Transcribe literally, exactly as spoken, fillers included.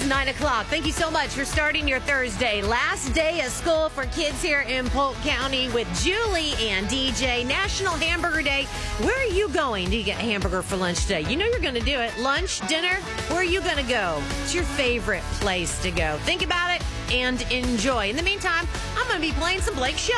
nine o'clock. Thank you so much for starting your Thursday. Last day of school for kids here in Polk County with Julie and D J. National Hamburger Day. Where are you going to get a hamburger for lunch today? You know you're going to do it. Lunch, dinner, where are you going to go? It's your favorite place to go. Think about it and enjoy. In the meantime, I'm going to be playing some Blake Shelton.